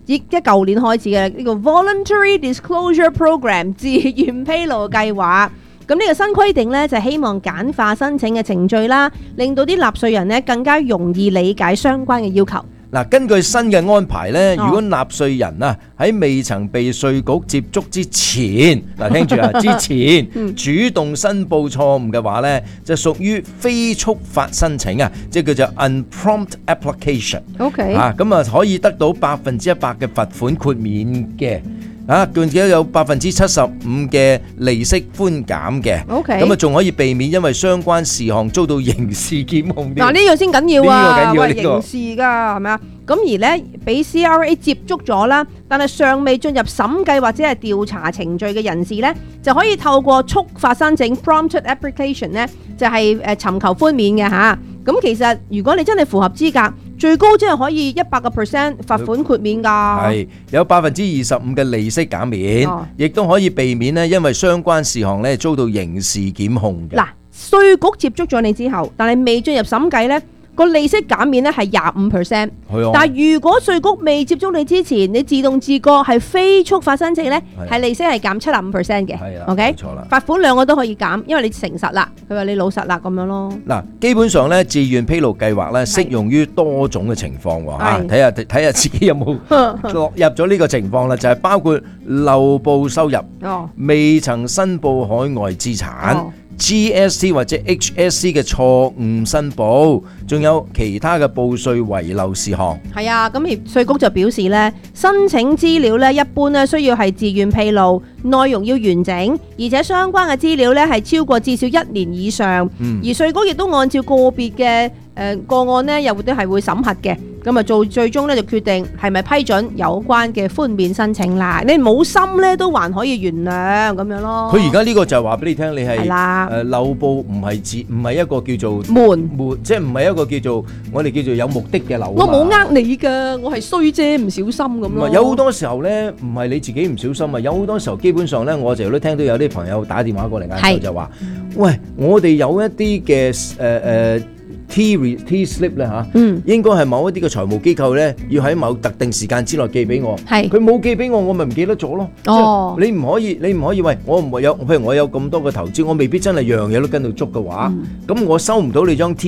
舊年開始嘅呢個 Voluntary Disclosure Program 自願披露計劃。咁呢個新規定咧，就希望簡化申請嘅程序啦，令到啲納稅人咧更加容易理解相關嘅要求。 嗱，根據新嘅安排咧，如果納稅人啊喺未曾被稅局接觸之前，嗱聽住啊，之前主動申報錯誤嘅話咧，就屬於非觸發申請啊，即係叫做 unprompt application。OK， 咁啊可以得到100%嘅罰款豁免嘅。仲有75%嘅利息寬減嘅，咁啊仲可以避免因為相關事項遭到刑事檢控。嗱， 呢樣先緊要啊， 喂， 刑事㗎係咪啊？咁而咧俾 CRA 接觸咗啦，但係尚未進入審計或者係調查程序嘅人士咧，就可以透過觸發申請 prompted application 咧，就係尋求寬免嘅嚇。咁其實如果你真係符合資格，最高真係可以100%罰款豁免㗎。係有25%嘅利息減免，亦都可以避免咧，因為相關事項咧遭到刑事檢控嘅。嗱， 稅局接觸咗你之後，但係未進入審計咧，個利息減免咧係25%，但係如果稅局未接觸你之前，你自動自覺係非觸發申請咧，係利息係減75%嘅。OK， 冇錯啦，罰款兩個都可以減，因為你誠實啦，佢話你老實啦咁樣咯。 嗱，基本上咧，自願披露計劃咧適用於多種嘅情況喎嚇，睇下自己有冇落入咗呢個情況啦，就係包括漏報收入、未曾申報海外資產。GST 或者 HST 嘅錯誤申報，仲有其他嘅報稅遺漏事項。 係啊，咁而稅局就表示咧，申請資料咧一般咧需要係自願披露，內容要完整，而且相關嘅資料咧係超過至少1年以上。而稅局亦都按照個別嘅個案咧，又都係會審核嘅。咁啊，最終咧就決定係咪批准有關嘅寬免申請啦。你冇心咧都還可以原諒咁樣咯。 佢而家呢個就係話俾你聽，你係漏報唔係一個叫做瞞，即係唔係一個叫做我哋叫做有目的嘅漏。 我冇呃你㗎，我係衰啫，唔小心咁咯。 有好多時候咧，唔係你自己唔小心啊，有好多時候基本上咧，我就都聽到有啲朋友打電話過嚟嘅時候就話：喂，我哋有一啲嘅T slip 咧嚇，應該係某一啲嘅財務機構咧，要喺某特定時間之內寄俾我。係佢冇寄俾我，我咪唔記得咗咯。哦，你唔可以喂，我唔會有，譬如我有咁多嘅投資，我未必真係樣嘢都跟到足嘅話，咁我收唔到你張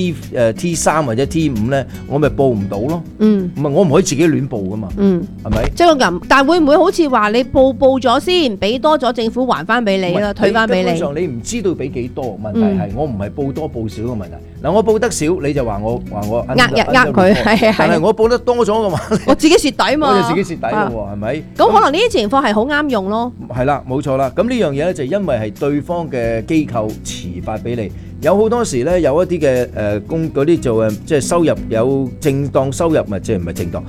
T3 或者 T5咧，我咪報唔到咯。唔係我唔可以自己亂報噶嘛。係咪？即係咁，但係會唔會好似話你報咗先，俾多咗政府還翻俾你啦，退翻俾你？基本上你唔知道俾幾多，問題係我唔係報多報少嘅問題。嗱，我報得少。你就話我呃佢，但係我報得多咗嘅話， 我自己蝕底嘛， 我就自己蝕底嘅喎，係咪？ 咁可能呢啲情況係好啱用咯。 係啦，冇錯啦。咁呢樣嘢咧就因為係對方嘅機構遲發俾你，有好多時咧有一啲嘅嗰啲做即係收入有正當收入，咪即係唔係正當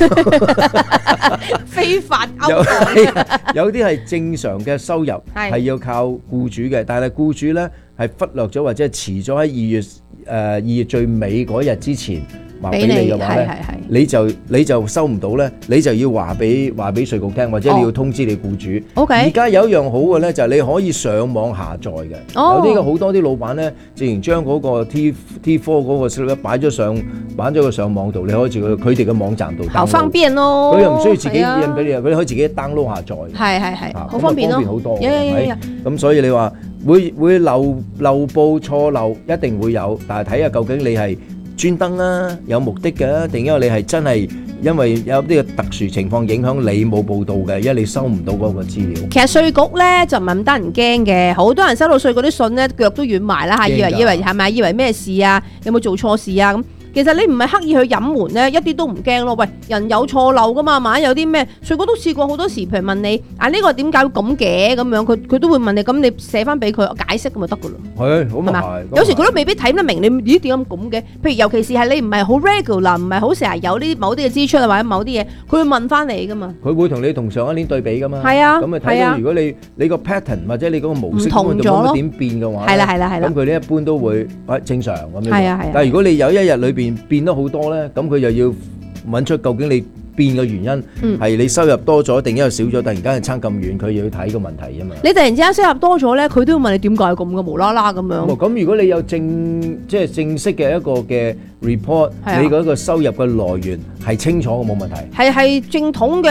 非法勾當， 有啲係正常嘅收入係要靠僱主嘅，但係僱主咧係忽略咗或者係遲咗喺2月最尾嗰日之前話俾你嘅話咧，你就收唔到咧，你就要話俾稅局聽，或者你要通知你僱主。而家有一樣好嘅咧，就係你可以上網下載嘅。有啲好多啲老闆咧，自然將嗰個 T4 嗰個 slip 擺咗上網度，你可以佢哋嘅網站度。好方便咯！佢又唔需要自己印俾你，佢可以自己 download 下載。係，好方便咯，方便好多。咁所以你話會漏報錯漏一定會有，但係睇下究竟你係專登啦，有目的嘅，定因為你係真係因為有啲嘅特殊情況影響你冇報到嘅，因為你收唔到嗰個資料。其實稅局咧就唔係咁得人驚嘅，好多人收到稅局啲信咧腳都軟埋啦嚇，以為係咪？以為咩事啊？有冇做錯事啊？咁其實你唔係刻意去隱瞞咧，一啲都唔驚咯。喂，人有錯漏噶嘛，萬一有啲咩稅局都試過好多時，譬如問你呢個點解咁嘅咁樣，佢都會問你，咁你寫翻俾佢解釋咁咪得噶咯。係，咁咪係。有時佢都未必睇得明你咦點解咁嘅？譬如尤其是係你唔係好 regular，唔係好成日有呢某啲嘅支出啊或者某啲嘢，佢會問翻你噶嘛。佢會同你同上一年對比噶嘛。係啊。咁咪睇到如果你個 pattern 或者你嗰個模式唔同咗咯，點變嘅話，係啦。咁佢呢一般都會正常咁樣。係啊。但係如果你有一日裏邊變得好多咧，咁佢就要揾出究竟你變嘅原因係你收入多咗定因為少咗，突然間係差咁遠，佢要睇個問題啊嘛。你突然之間收入多咗咧，佢都要問你點解咁嘅，無啦啦咁樣。咁如果你有即係正式嘅一個嘅 report，你嗰個收入嘅來源係清楚嘅，冇問題。係正統嘅。